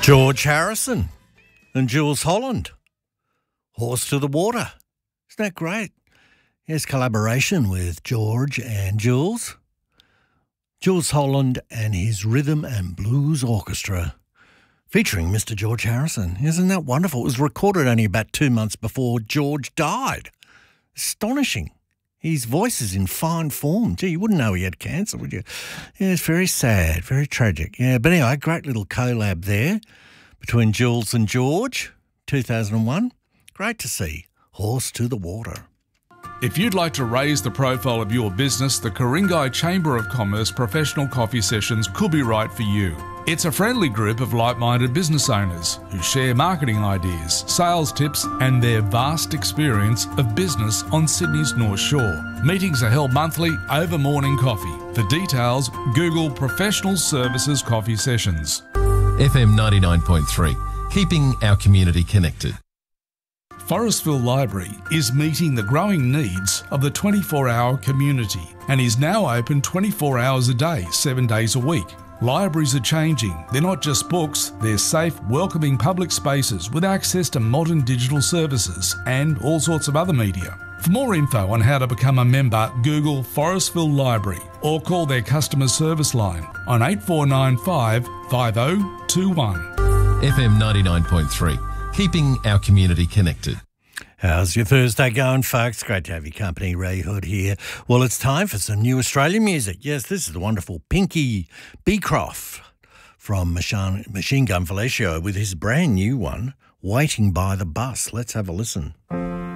George Harrison and Jools Holland. Horse to the Water. Isn't that great? Here's collaboration with George and Jools. Jools Holland and his Rhythm and Blues Orchestra featuring Mr. George Harrison. Isn't that wonderful? It was recorded only about 2 months before George died. Astonishing. His voice is in fine form. Gee, you wouldn't know he had cancer, would you? Yeah, it's very sad, very tragic. Yeah, but anyway, great little collab there between Jools and George, 2001. Great to see. Horse to the Water. If you'd like to raise the profile of your business, the Ku-ring-gai Chamber of Commerce Professional Coffee Sessions could be right for you. It's a friendly group of like-minded business owners who share marketing ideas, sales tips and their vast experience of business on Sydney's North Shore. Meetings are held monthly over morning coffee. For details, Google Professional Services Coffee Sessions. FM 99.3, keeping our community connected. Forestville Library is meeting the growing needs of the 24-hour community and is now open 24 hours a day, 7 days a week. Libraries are changing. They're not just books, they're safe, welcoming public spaces with access to modern digital services and all sorts of other media. For more info on how to become a member, Google Forestville Library or call their customer service line on 8495 5021. FM 99.3, keeping our community connected. How's your Thursday going, folks? Great to have your company. Ray Hood here. Well, it's time for some new Australian music. Yes, this is the wonderful Pinky Beecroft from Machine Gun Felicio with his brand new one, Waiting by the Bus. Let's have a listen.